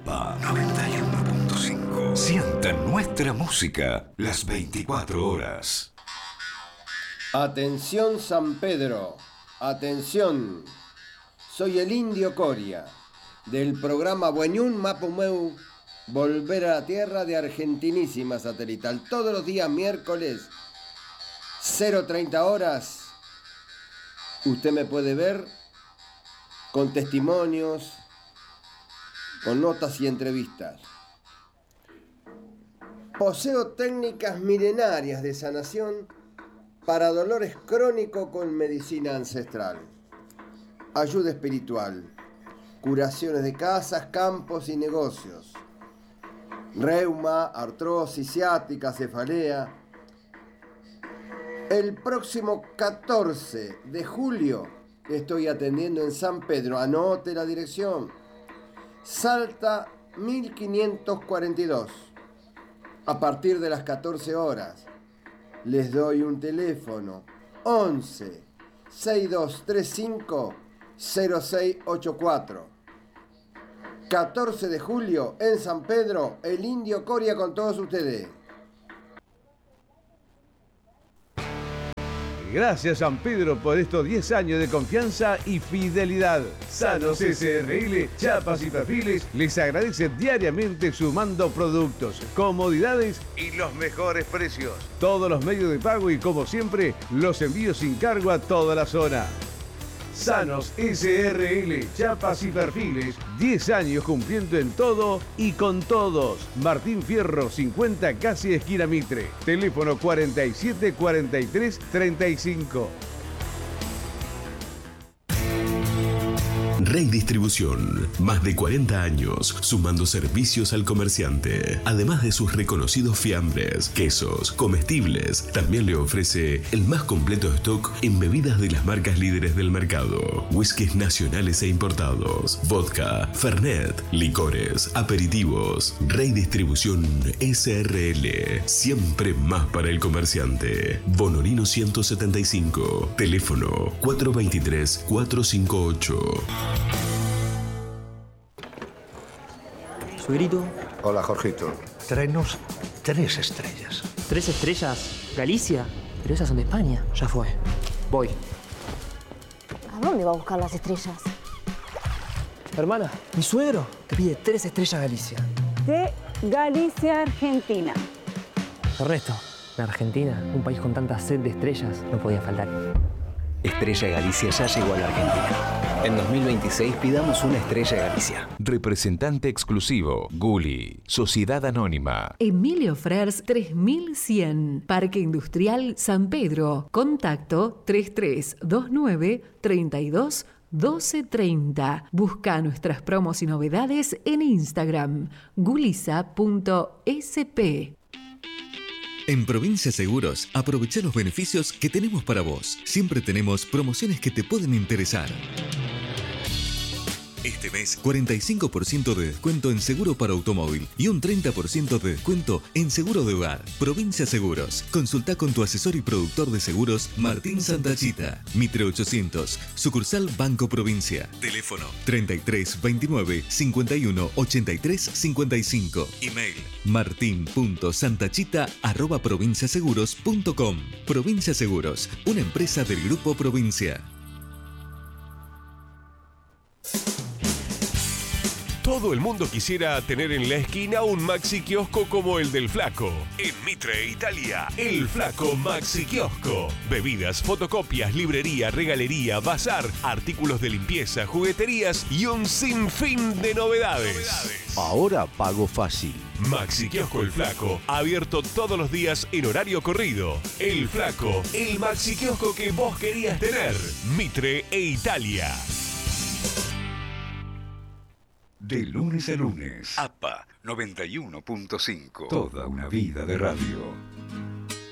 APA 91.5. Sientan nuestra música las 24 horas. Atención San Pedro, atención. Soy el Indio Coria, del programa Bueñún Mapumeu, Volver a la Tierra de Argentinísima Satelital. Todos los días miércoles, 0:30 horas, usted me puede ver con testimonios, con notas y entrevistas. Poseo técnicas milenarias de sanación para dolores crónicos con medicina ancestral. Ayuda espiritual, curaciones de casas, campos y negocios. Reuma, artrosis, ciática, cefalea. El próximo 14 de julio estoy atendiendo en San Pedro. Anote la dirección. Salta 1542. A partir de las 14 horas. Les doy un teléfono. 11 6235 0684. 14 de julio en San Pedro, el Indio Coria con todos ustedes. Gracias San Pedro por estos 10 años de confianza y fidelidad. Sanos SRL, Chapas y Perfiles les agradece diariamente sumando productos, comodidades y los mejores precios. Todos los medios de pago y como siempre, los envíos sin cargo a toda la zona. Sanos SRL, Chapas y Perfiles, 10 años cumpliendo en todo y con todos. Martín Fierro 50, casi esquina Mitre. Teléfono 47 43 35. Rey Distribución, más de 40 años sumando servicios al comerciante. Además de sus reconocidos fiambres, quesos, comestibles, también le ofrece el más completo stock en bebidas de las marcas líderes del mercado. Whiskies nacionales e importados, vodka, fernet, licores, aperitivos. Rey Distribución SRL, siempre más para el comerciante. Bonorino 175, teléfono 423-458. Suegrito. Hola, Jorgito. Tráenos 3 estrellas. ¿3 estrellas? ¿Galicia? Pero esas son de España. Ya fue. Voy. ¿A dónde va a buscar las estrellas? Hermana, mi suegro te pide 3 estrellas Galicia. De Galicia, Argentina. Ernesto, en Argentina, un país con tanta sed de estrellas, no podía faltar. Estrella Galicia ya llegó a la Argentina. En 2026 pidamos una Estrella Galicia. Representante exclusivo, Gulli, Sociedad Anónima. Emilio Frers 3100, Parque Industrial San Pedro. Contacto 3329 32 1230. Busca nuestras promos y novedades en Instagram, gulisa.sp. En Provincia Seguros, aprovecha los beneficios que tenemos para vos. Siempre tenemos promociones que te pueden interesar. Este mes, 45% de descuento en seguro para automóvil y un 30% de descuento en seguro de hogar. Provincia Seguros. Consulta con tu asesor y productor de seguros, Martín Santachita. Mitre 800, sucursal Banco Provincia. Teléfono 33 29 51 83 55. Email martin.santachita@provinciaseguros.com. Provincia Seguros, una empresa del Grupo Provincia. Todo el mundo quisiera tener en la esquina un Maxi Kiosco como el del Flaco. En Mitre, Italia, el Flaco Maxi Kiosco. Bebidas, fotocopias, librería, regalería, bazar, artículos de limpieza, jugueterías y un sinfín de novedades. Ahora pago fácil. Maxi Kiosco El Flaco, abierto todos los días en horario corrido. El Flaco, el Maxi Kiosco que vos querías tener. Mitre e Italia. De lunes a lunes. APA 91.5. Toda una vida de radio.